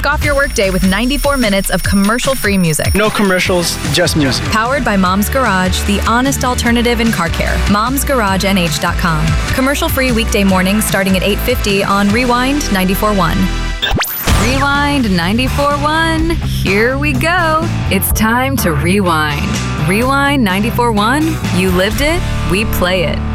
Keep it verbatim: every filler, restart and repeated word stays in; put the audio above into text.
Kick off your workday with ninety-four minutes of commercial-free music. No commercials, just music. Powered by Mom's Garage, the honest alternative in car care. moms garage n h dot com. Commercial-free weekday mornings starting at eight fifty on Rewind ninety-four point one. Rewind ninety-four point one. Here we go. It's time to rewind. Rewind ninety-four point one. You lived it, we play it.